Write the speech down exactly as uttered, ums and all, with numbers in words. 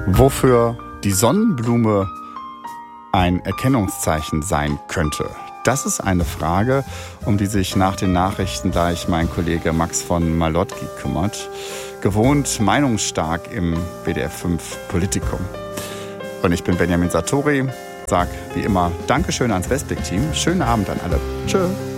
Wofür die Sonnenblume ein Erkennungszeichen sein könnte, das ist eine Frage, um die sich nach den Nachrichten gleich mein Kollege Max von Malotki kümmert. Gewohnt meinungsstark im W D R fünf Politikum. Und ich bin Benjamin Sartori, sag wie immer Dankeschön ans Westblick-Team. Schönen Abend an alle. Tschö.